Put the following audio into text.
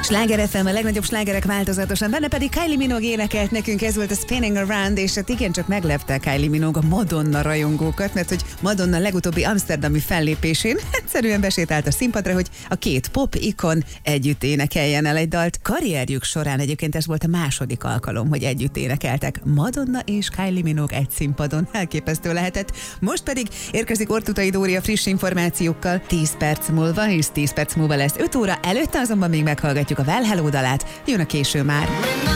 Sláger FM, a legnagyobb slágerek változatosan, benne pedig Kylie Minogue énekelt nekünk, ez volt a Spinning Around, és hát igen, csak meglepte Kylie Minogue a Madonna rajongókat, mert hogy Madonna legutóbbi amszterdami fellépésén egyszerűen besétált a színpadra, hogy a két pop ikon együtt énekeljen el egy dalt. Karrierjük során egyébként ez volt a második alkalom, hogy együtt énekeltek. Madonna és Kylie Minogue egy színpadon, elképesztő lehetett. Most pedig érkezik Ortutai Dóri a friss információkkal 10 perc múlva, és 10 perc múlva lesz 5 óra, előtte azonban még meghallgatjuk a Well Hello dalát, jön a késő már.